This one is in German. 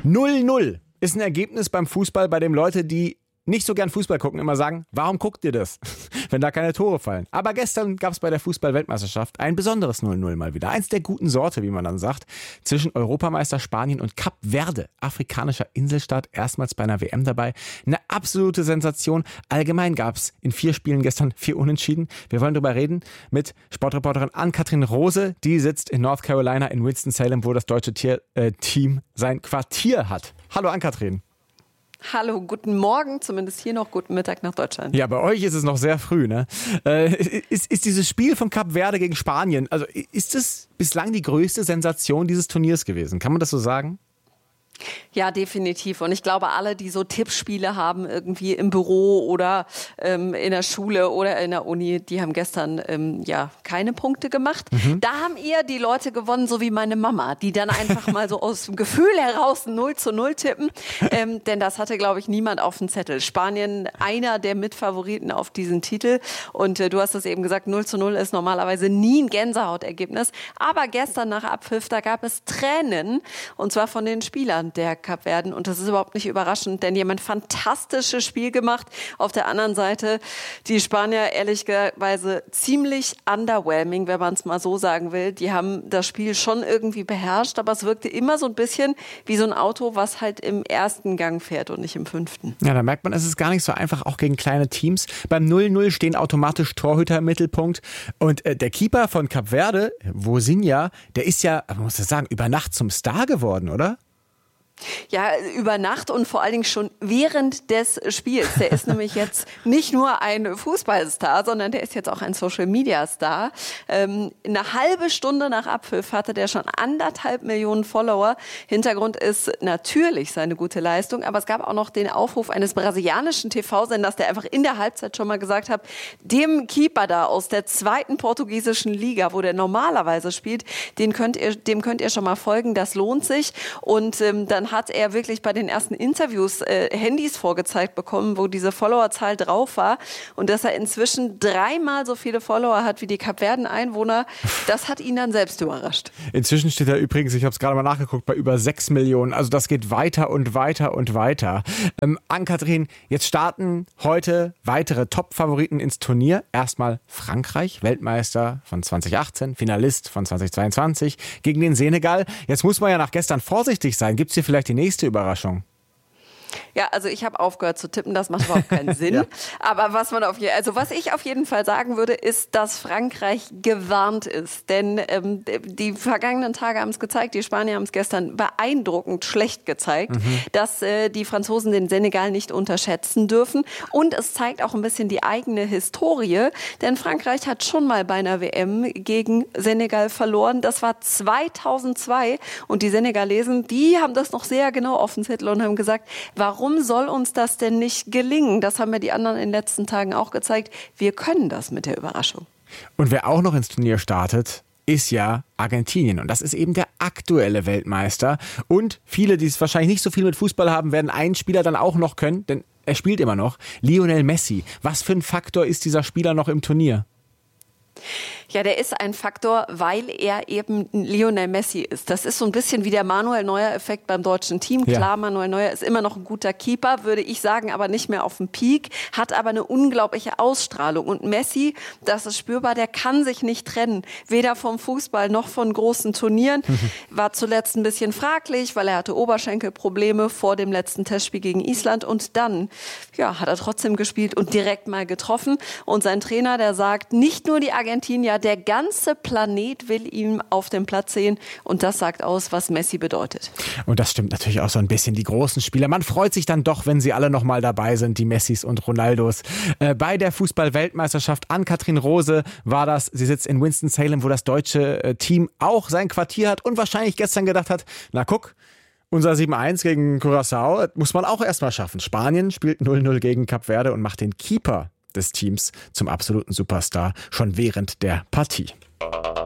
0-0 ist ein Ergebnis beim Fußball, bei dem Leute, die nicht so gern Fußball gucken, immer sagen, warum guckt ihr das, wenn da keine Tore fallen? Aber gestern gab es bei der Fußball-Weltmeisterschaft ein besonderes 0-0 mal wieder. Eins der guten Sorte, wie man dann sagt, zwischen Europameister Spanien und Kap Verde, afrikanischer Inselstaat, erstmals bei einer WM dabei. Eine absolute Sensation. Allgemein gab es in 4 Spielen gestern 4 Unentschieden. Wir wollen darüber reden mit Sportreporterin Ann-Kathrin Rose. Die sitzt in North Carolina in Winston-Salem, wo das deutsche Team sein Quartier hat. Hallo Ann-Kathrin. Hallo, guten Morgen, zumindest hier noch guten Mittag nach Deutschland. Ja, bei euch ist es noch sehr früh, ne? Ist dieses Spiel von Kap Verde gegen Spanien, also ist es bislang die größte Sensation dieses Turniers gewesen? Kann man das so sagen? Ja, definitiv. Und ich glaube, alle, die so Tippspiele haben, irgendwie im Büro oder in der Schule oder in der Uni, die haben gestern keine Punkte gemacht. Da haben eher die Leute gewonnen, so wie meine Mama, die dann einfach mal so aus dem Gefühl heraus 0-0 tippen. Denn das hatte, glaube ich, niemand auf dem Zettel. Spanien, einer der Mitfavoriten auf diesen Titel. Und du hast es eben gesagt, 0-0 ist normalerweise nie ein Gänsehautergebnis. Aber gestern nach Abpfiff, da gab es Tränen. Und zwar von den Spielern der Kapverden. Und das ist überhaupt nicht überraschend, denn die haben ein fantastisches Spiel gemacht. Auf der anderen Seite die Spanier ehrlicherweise ziemlich underwhelming, wenn man es mal so sagen will. Die haben das Spiel schon irgendwie beherrscht, aber es wirkte immer so ein bisschen wie so ein Auto, was halt im ersten Gang fährt und nicht im 5. Ja, da merkt man, es ist gar nicht so einfach, auch gegen kleine Teams. Beim 0-0 stehen automatisch Torhüter im Mittelpunkt. Und der Keeper von Kap Verde, Vozinha, der ist ja, man muss das sagen, über Nacht zum Star geworden, oder? Ja, über Nacht und vor allen Dingen schon während des Spiels. Der ist nämlich jetzt nicht nur ein Fußballstar, sondern der ist jetzt auch ein Social-Media-Star. Eine halbe Stunde nach Abpfiff hatte der schon 1,5 Millionen Follower. Hintergrund ist natürlich seine gute Leistung, aber es gab auch noch den Aufruf eines brasilianischen TV-Senders, der einfach in der Halbzeit schon mal gesagt hat, dem Keeper da aus der 2. portugiesischen Liga, wo der normalerweise spielt, dem könnt ihr schon mal folgen, das lohnt sich. Und dann hat er wirklich bei den ersten Interviews Handys vorgezeigt bekommen, wo diese Followerzahl drauf war. Und dass er inzwischen 3-mal so viele Follower hat wie die Kapverden-Einwohner, das hat ihn dann selbst überrascht. Inzwischen steht er übrigens, ich habe es gerade mal nachgeguckt, bei über 6 Millionen. Also das geht weiter und weiter und weiter. Ann-Kathrin, jetzt starten heute weitere Top-Favoriten ins Turnier. Erstmal Frankreich, Weltmeister von 2018, Finalist von 2022 gegen den Senegal. Jetzt muss man ja nach gestern vorsichtig sein. Gibt es hier vielleicht die nächste Überraschung? Ja, also ich habe aufgehört zu tippen, das macht überhaupt keinen Sinn. Ja. Aber was ich auf jeden Fall sagen würde, ist, dass Frankreich gewarnt ist. Denn die vergangenen Tage haben es gezeigt, die Spanier haben es gestern beeindruckend schlecht gezeigt, dass die Franzosen den Senegal nicht unterschätzen dürfen. Und es zeigt auch ein bisschen die eigene Historie, denn Frankreich hat schon mal bei einer WM gegen Senegal verloren. Das war 2002 und die Senegalesen, die haben das noch sehr genau auf dem Zettel und haben gesagt, warum soll uns das denn nicht gelingen? Das haben mir die anderen in den letzten Tagen auch gezeigt. Wir können das mit der Überraschung. Und wer auch noch ins Turnier startet, ist ja Argentinien. Und das ist eben der aktuelle Weltmeister. Und viele, die es wahrscheinlich nicht so viel mit Fußball haben, werden einen Spieler dann auch noch können, denn er spielt immer noch. Lionel Messi. Was für ein Faktor ist dieser Spieler noch im Turnier? Ja, der ist ein Faktor, weil er eben Lionel Messi ist. Das ist so ein bisschen wie der Manuel Neuer-Effekt beim deutschen Team. Ja. Klar, Manuel Neuer ist immer noch ein guter Keeper, würde ich sagen, aber nicht mehr auf dem Peak, hat aber eine unglaubliche Ausstrahlung. Und Messi, das ist spürbar, der kann sich nicht trennen, weder vom Fußball noch von großen Turnieren. War zuletzt ein bisschen fraglich, weil er hatte Oberschenkelprobleme vor dem letzten Testspiel gegen Island. Und dann hat er trotzdem gespielt und direkt mal getroffen. Und sein Trainer, der sagt, nicht nur die Argentinier, der ganze Planet will ihn auf dem Platz sehen und das sagt aus, was Messi bedeutet. Und das stimmt natürlich auch so ein bisschen, die großen Spieler. Man freut sich dann doch, wenn sie alle nochmal dabei sind, die Messis und Ronaldos. Bei der Fußball-Weltmeisterschaft Ann-Kathrin Rose war das. Sie sitzt in Winston-Salem, wo das deutsche Team auch sein Quartier hat und wahrscheinlich gestern gedacht hat, na guck, unser 7-1 gegen Curaçao muss man auch erstmal schaffen. Spanien spielt 0-0 gegen Kap Verde und macht den Keeper des Teams zum absoluten Superstar schon während der Partie.